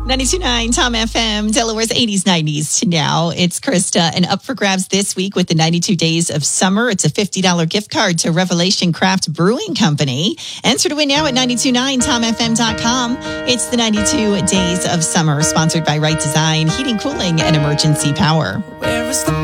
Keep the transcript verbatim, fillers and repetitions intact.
ninety-two point nine Tom F M, Delaware's eighties, nineties to now. It's Krista, and up for grabs this week with the ninety-two Days of Summer. It's a fifty dollars gift card to Revelation Craft Brewing Company. Enter to win now at nine two nine tom f m dot com. It's the ninety-two Days of Summer, sponsored by Right Design, Heating, Cooling, and Emergency Power. Where is the